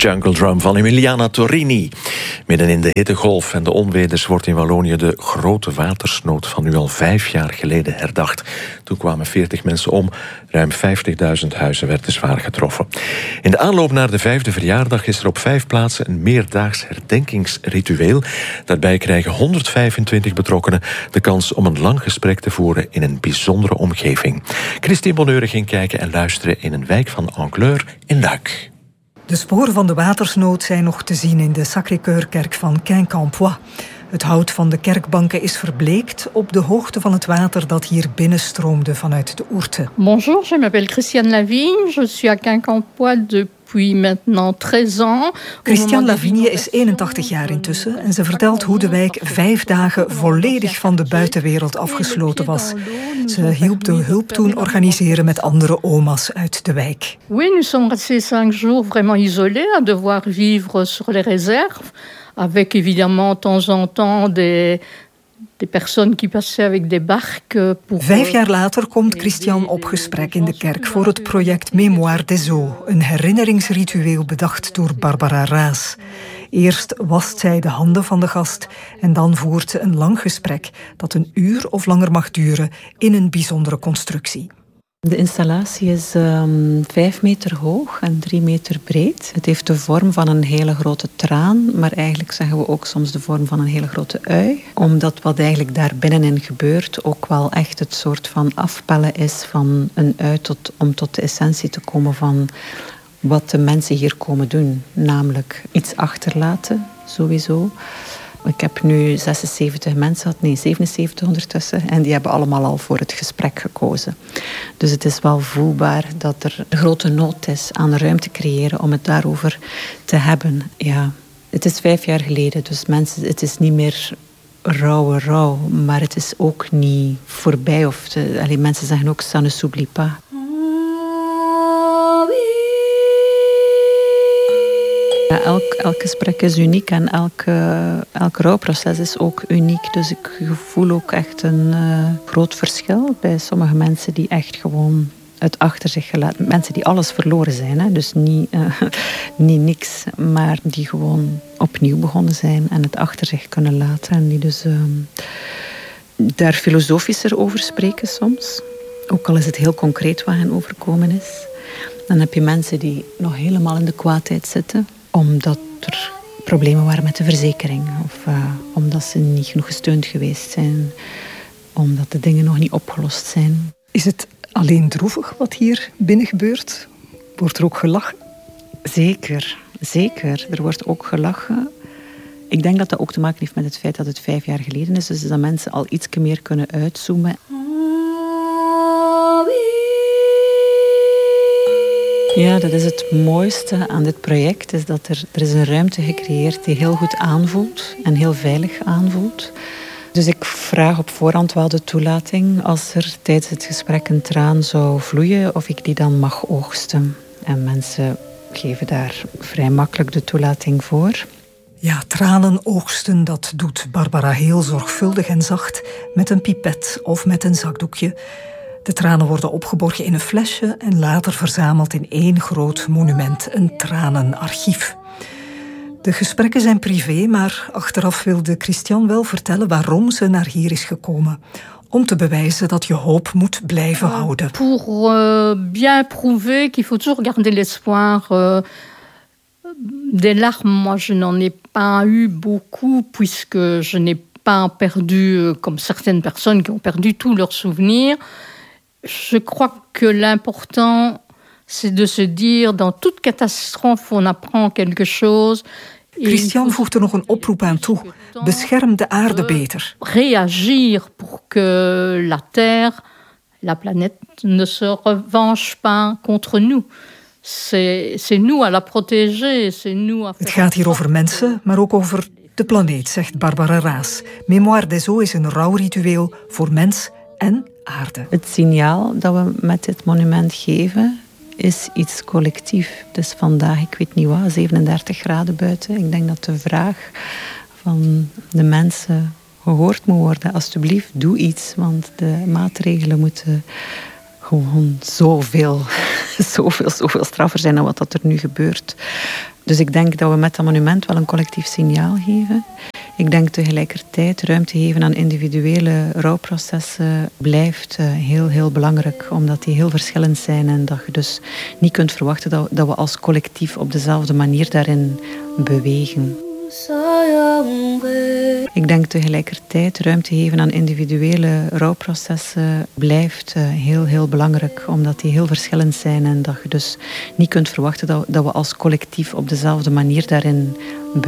Jungle Drum van Emiliana Torrini. Midden in de hittegolf en de onweders wordt in Wallonië de grote watersnood van nu al 5 jaar geleden herdacht. Toen kwamen 40 mensen om, ruim 50.000 huizen werden zwaar getroffen. In de aanloop naar de 5e verjaardag is er op 5 plaatsen een meerdaags herdenkingsritueel. Daarbij krijgen 125 betrokkenen de kans om een lang gesprek te voeren in een bijzondere omgeving. Christine Bonheur ging kijken en luisteren in een wijk van Angleur in Luik. De sporen van de watersnood zijn nog te zien in de Sacré-Cœur-kerk van Quincampoix. Het hout van de kerkbanken is verbleekt op de hoogte van het water dat hier binnenstroomde vanuit de Ourthe. Bonjour, je m'appelle Christiane Lavigne. Je suis à Quincampoix depuis maintenant 13 ans. Christiane Lavigne is 81 jaar intussen en ze vertelt hoe de wijk 5 dagen volledig van de buitenwereld afgesloten was. Ze hielp de hulp toen organiseren met andere oma's uit de wijk. Oui, nous sommes restés 5 jours vraiment isolés, à devoir vivre sur les réserves, avec évidemment de temps en temps des personnes qui passaient avec des barques pour... 5 jaar later komt Christiane op gesprek in de kerk voor het project Mémoire des Eaux, een herinneringsritueel bedacht door Barbara Raas. Eerst wast zij de handen van de gast en dan voert ze een lang gesprek dat 1 uur of langer mag duren in een bijzondere constructie. De installatie is 5 meter hoog en 3 meter breed. Het heeft de vorm van een hele grote traan, maar eigenlijk zeggen we ook soms de vorm van een hele grote ui. Omdat wat eigenlijk daar binnenin gebeurt ook wel echt het soort van afpellen is van een ui om tot de essentie te komen van wat de mensen hier komen doen. Namelijk iets achterlaten, sowieso. Ik heb nu 76 mensen gehad, nee 77 ondertussen. En die hebben allemaal al voor het gesprek gekozen. Dus het is wel voelbaar dat er een grote nood is aan ruimte creëren om het daarover te hebben. Ja, het is 5 jaar geleden, dus mensen, het is niet meer rouw, maar het is ook niet voorbij. Mensen zeggen ook, ça ne s'oublie pas. Ja, elk gesprek is uniek en elk rouwproces is ook uniek. Dus ik voel ook echt een groot verschil bij sommige mensen die echt gewoon het achter zich gelaten... Mensen die alles verloren zijn, hè? Dus niet niks, maar die gewoon opnieuw begonnen zijn en het achter zich kunnen laten. En die dus daar filosofischer over spreken soms. Ook al is het heel concreet wat hen overkomen is. Dan heb je mensen die nog helemaal in de kwaadheid zitten, omdat er problemen waren met de verzekering. Of omdat ze niet genoeg gesteund geweest zijn. Omdat de dingen nog niet opgelost zijn. Is het alleen droevig wat hier binnen gebeurt? Wordt er ook gelachen? Zeker. Er wordt ook gelachen. Ik denk dat dat ook te maken heeft met het feit dat het 5 jaar geleden is. Dus dat mensen al iets meer kunnen uitzoomen. Ja, dat is het mooiste aan dit project, is dat er is een ruimte gecreëerd die heel goed aanvoelt en heel veilig aanvoelt. Dus ik vraag op voorhand wel de toelating als er tijdens het gesprek een traan zou vloeien, of ik die dan mag oogsten. En mensen geven daar vrij makkelijk de toelating voor. Ja, tranen oogsten, dat doet Barbara heel zorgvuldig en zacht met een pipet of met een zakdoekje. De tranen worden opgeborgen in een flesje en later verzameld in 1 groot monument, een tranenarchief. De gesprekken zijn privé, maar achteraf wilde Christiane wel vertellen waarom ze naar hier is gekomen. Om te bewijzen dat je hoop moet blijven houden. Pour bien prouver qu'il faut toujours garder l'espoir. Des larmes, moi je n'en ai pas eu beaucoup, puisque je n'ai pas perdu, comme certaines personnes qui ont perdu tous leurs souvenirs. Je crois que l'important, c'est de se dire, dans toute catastrophe, on apprend quelque chose. Christiane voegt er nog een oproep aan toe. Bescherm de aarde beter. Réagir pour que la Terre, la planète, ne se revanche pas contre nous. C'est nous à la protéger, c'est nous à... Het gaat hier over mensen, maar ook over de planeet, zegt Barbara Raas. Mémoire des Eaux is een rouwritueel voor mens en aarde. Het signaal dat we met dit monument geven is iets collectief. Dus vandaag, ik weet niet wat, 37 graden buiten. Ik denk dat de vraag van de mensen gehoord moet worden. Alsjeblieft, doe iets, want de maatregelen moeten gewoon zoveel straffer zijn dan wat dat er nu gebeurt. Dus ik denk dat we met dat monument wel een collectief signaal geven. Ik denk tegelijkertijd ruimte geven aan individuele rouwprocessen blijft heel, heel belangrijk, omdat die heel verschillend zijn en dat je dus niet kunt verwachten dat we als collectief op dezelfde manier daarin bewegen. Ik denk tegelijkertijd ruimte geven aan individuele rouwprocessen blijft heel, heel belangrijk, omdat die heel verschillend zijn en dat je dus niet kunt verwachten dat we als collectief op dezelfde manier daarin bewegen.